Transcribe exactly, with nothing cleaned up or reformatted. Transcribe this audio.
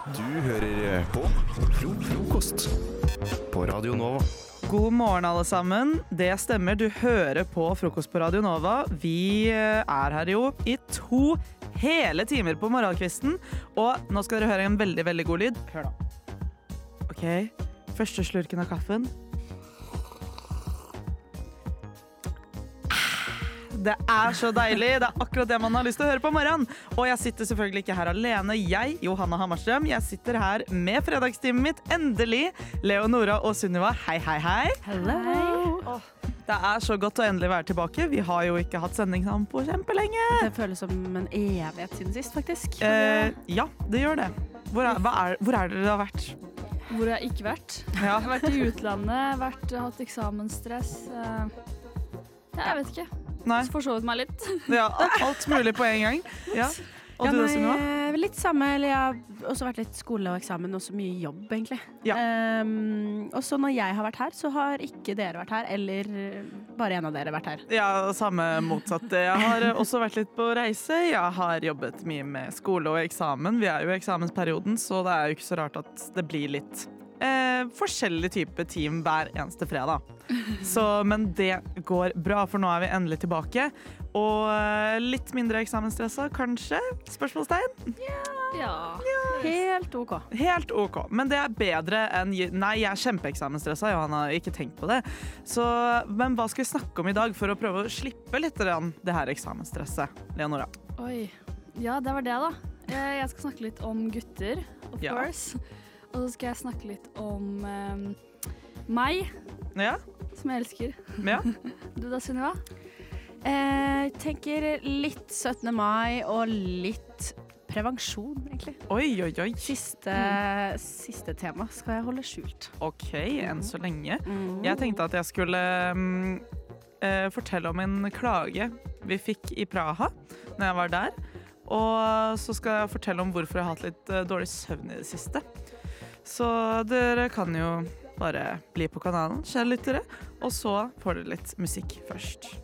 Du hører på Fro Frokost på Radio Nova. God morgen alle sammen. Det stemmer, du hører på Frokost på Radio Nova. Vi er her jo i to hele timer på morgenkvisten. Og nå skal dere høre en veldig, veldig god lyd. Hør da. Ok, første slurken av kaffen. Det er så deilig. Det er akkurat det man har lyst til å høre på morgenen. Og jeg sitter selvfølgelig ikke her alene. Jeg, Johanna Hammarstrøm, jeg sitter her med fredagstimen mitt. Endelig. Leonora og Sunniva. Hei, hei, hei. Hello. Åh, det er så godt å endelig være tilbake. Vi har jo ikke hatt sending sammen på kjempelenge. Det føles som en evighet siden sist, faktisk. Eh, ja, det gjør det. Hvor er, hva er, hvor er det dere har vært? Hvor har jeg ikke vært? Ja. Jeg har vært i utlandet, vært, hatt eksamensstress. eh, Ja, jeg vet ikke. Nei. Forsovet meg litt. Ja, alt mulig på en gang. Ja. Og Ja, du da, nei, Sunniva? eh, litt samme, eller jeg har også vært litt skole og eksamen, og så mye jobb, egentlig. Ja. Um, og så når jeg har vært her, så har ikke dere vært her, eller bare en av dere vært her. Ja, samme motsatt. Jeg har også vært litt på reise. Jeg har jobbet mye med skole og eksamen. Vi er jo i eksamensperioden, så det er jo ikke så rart at det blir litt eh, forskjellig type team hver eneste fredag. Så, men det går bra, for nå er vi endelig tilbake. Og eh, litt mindre eksamensstressa, kanskje? Spørsmålstegn? Ja. Helt ok. Helt ok, men det er bedre enn Nei, jeg er kjempeeksamensstressa, Johanna, ikke tenk på det. Så, men hva skal vi snakke om i dag for å prøve å slippe litt grann det her eksamensstresset, Leonora? Oi. Ja, det var det, da. Eh, Jeg skal snakke litt om gutter, of Ja. course. Og så skal jeg snakke litt om eh, meg, Ja? som jeg elsker. Ja? Du da, Sunniva? Eh, tenker litt syttende mai og litt prevensjon, egentlig. Oi, oi, oi. Siste, siste tema skal jeg holde skjult. Ok, enn så lenge. Mm. Jeg tenkte at jeg skulle mm, eh, fortelle om en klage vi fikk i Praha når jeg var der. Og så skal jeg fortelle om hvorfor jeg har hatt litt eh, dårlig søvn i det siste. Så dere kan jo bare bli på kanalen, kjære lyttere. Og så får dere litt musikk først.